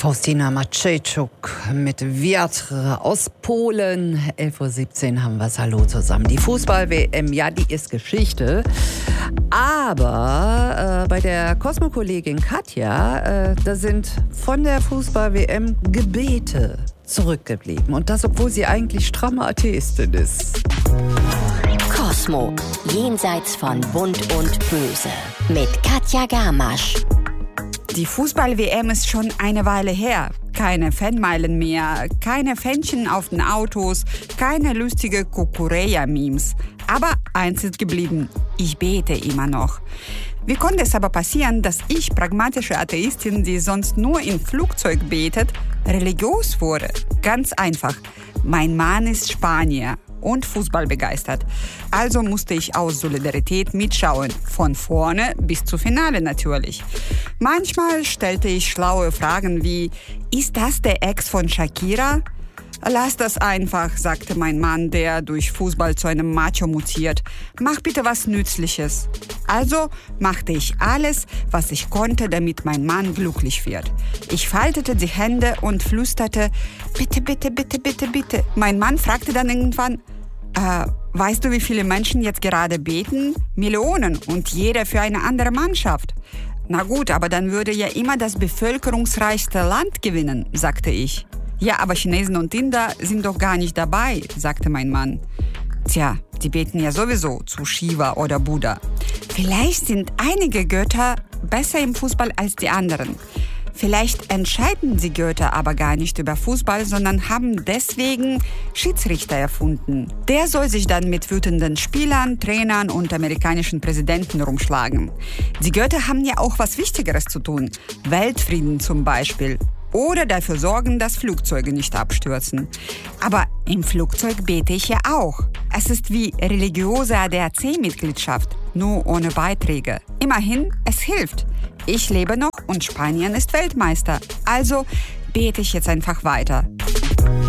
Faustina Maciejczuk mit Wiatr aus Polen. 11.17 Uhr haben wir es. Hallo zusammen. Die Fußball-WM, ja, die ist Geschichte. Aber bei der Cosmo-Kollegin Katja, da sind von der Fußball-WM Gebete zurückgeblieben. Und das, obwohl sie eigentlich stramme Atheistin ist. Cosmo, jenseits von Bunt und Böse. Mit Katja Gamasch. Die Fußball-WM ist schon eine Weile her. Keine Fanmeilen mehr, keine Fähnchen auf den Autos, keine lustige Kukureya-Memes. Aber eins ist geblieben, ich bete immer noch. Wie konnte es aber passieren, dass ich, pragmatische Atheistin, die sonst nur im Flugzeug betet, religiös wurde? Ganz einfach. Mein Mann ist Spanier und Fußball begeistert. Also musste ich aus Solidarität mitschauen. Von vorne bis zum Finale natürlich. Manchmal stellte ich schlaue Fragen wie, ist das der Ex von Shakira? Lass das einfach, sagte mein Mann, der durch Fußball zu einem Macho mutiert. Mach bitte was Nützliches. Also machte ich alles, was ich konnte, damit mein Mann glücklich wird. Ich faltete die Hände und flüsterte, bitte, bitte, bitte, bitte, bitte. Mein Mann fragte dann irgendwann, weißt du, wie viele Menschen jetzt gerade beten? Millionen und jeder für eine andere Mannschaft. Na gut, aber dann würde ja immer das bevölkerungsreichste Land gewinnen, sagte ich. Ja, aber Chinesen und Inder sind doch gar nicht dabei, sagte mein Mann. Tja, die beten ja sowieso zu Shiva oder Buddha. Vielleicht sind einige Götter besser im Fußball als die anderen. Vielleicht entscheiden die Götter aber gar nicht über Fußball, sondern haben deswegen Schiedsrichter erfunden. Der soll sich dann mit wütenden Spielern, Trainern und amerikanischen Präsidenten rumschlagen. Die Götter haben ja auch was Wichtigeres zu tun. Weltfrieden zum Beispiel. Oder dafür sorgen, dass Flugzeuge nicht abstürzen. Aber im Flugzeug bete ich ja auch. Es ist wie religiöse ADAC-Mitgliedschaft, nur ohne Beiträge. Immerhin, es hilft. Ich lebe noch und Spanien ist Weltmeister. Also bete ich jetzt einfach weiter.